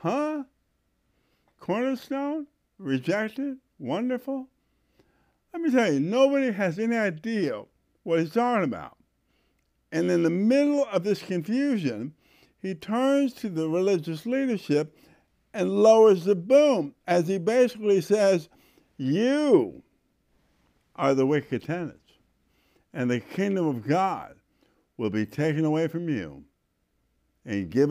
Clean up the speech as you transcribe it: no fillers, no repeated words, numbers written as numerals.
Huh? Cornerstone? Rejected? Wonderful? Let me tell you, nobody has any idea what he's talking about. And in the middle of this confusion, he turns to the religious leadership and lowers the boom as he basically says, you are the wicked tenants, and the kingdom of God will be taken away from you and given